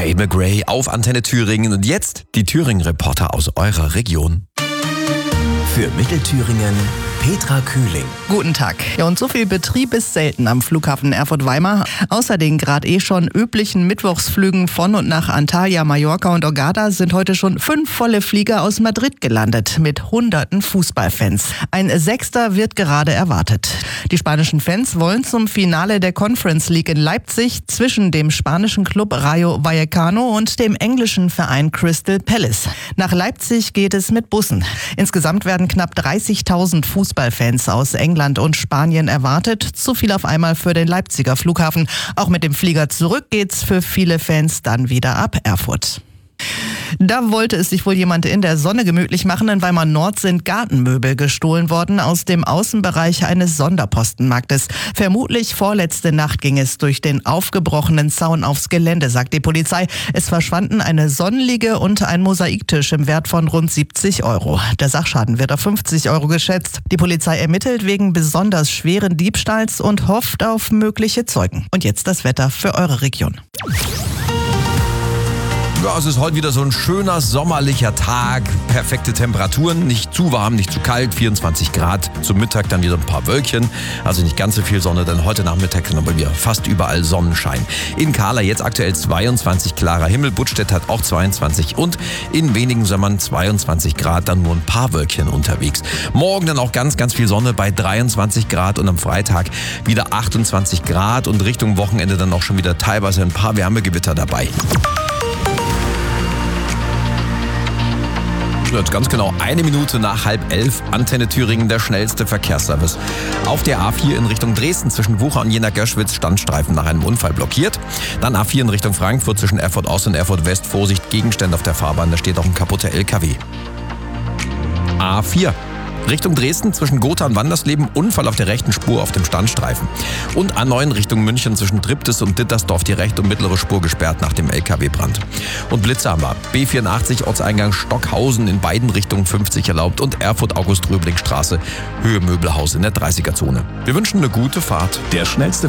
Tate McRae auf Antenne Thüringen und jetzt die Thüringen-Reporter aus eurer Region. Für Mittelthüringen Petra Kühling. Guten Tag. Ja, und so viel Betrieb ist selten am Flughafen Erfurt-Weimar. Außer den gerade schon üblichen Mittwochsflügen von und nach Antalya, Mallorca und Hurghada sind heute schon 5 volle Flieger aus Madrid gelandet mit hunderten Fußballfans. Ein 6. wird gerade erwartet. Die spanischen Fans wollen zum Finale der Conference League in Leipzig zwischen dem spanischen Club Rayo Vallecano und dem englischen Verein Crystal Palace. Nach Leipzig geht es mit Bussen. Insgesamt werden knapp 30.000 Fußballfans aus England und Spanien erwartet. Zu viel auf einmal für den Leipziger Flughafen. Auch mit dem Flieger zurück geht's für viele Fans dann wieder ab Erfurt. Da wollte es sich wohl jemand in der Sonne gemütlich machen. In Weimar Nord sind Gartenmöbel gestohlen worden aus dem Außenbereich eines Sonderpostenmarktes. Vermutlich vorletzte Nacht ging es durch den aufgebrochenen Zaun aufs Gelände, sagt die Polizei. Es verschwanden eine Sonnenliege und ein Mosaiktisch im Wert von rund 70 €. Der Sachschaden wird auf 50 € geschätzt. Die Polizei ermittelt wegen besonders schweren Diebstahls und hofft auf mögliche Zeugen. Und jetzt das Wetter für eure Region. Ja, es ist heute wieder so ein schöner sommerlicher Tag. Perfekte Temperaturen, nicht zu warm, nicht zu kalt, 24 Grad. Zum Mittag dann wieder ein paar Wölkchen. Also nicht ganz so viel Sonne, denn heute Nachmittag dann bei mir fast überall Sonnenschein. In Kahla jetzt aktuell 22, klarer Himmel. Buttstedt hat auch 22 und in wenigen Sommern 22 Grad, dann nur ein paar Wölkchen unterwegs. Morgen dann auch ganz, ganz viel Sonne bei 23 Grad und am Freitag wieder 28 Grad und Richtung Wochenende dann auch schon wieder teilweise ein paar Wärmegewitter dabei. Jetzt ganz genau 1 Minute nach 10:30, Antenne Thüringen, der schnellste Verkehrsservice. Auf der A4 in Richtung Dresden zwischen Wucher und Jena-Göschwitz Standstreifen nach einem Unfall blockiert. Dann A4 in Richtung Frankfurt zwischen Erfurt Ost und Erfurt West. Vorsicht, Gegenstände auf der Fahrbahn, da steht auch ein kaputter LKW. A4. Richtung Dresden zwischen Gotha und Wandersleben, Unfall auf der rechten Spur auf dem Standstreifen. Und A9 Richtung München zwischen Triptis und Dittersdorf die rechte und mittlere Spur gesperrt nach dem LKW-Brand. Und Blitze haben wir. B84 Ortseingang Stockhausen in beiden Richtungen 50 erlaubt und Erfurt-August-Röbling-Straße Höhe Möbelhaus in der 30er-Zone. Wir wünschen eine gute Fahrt. Der schnellste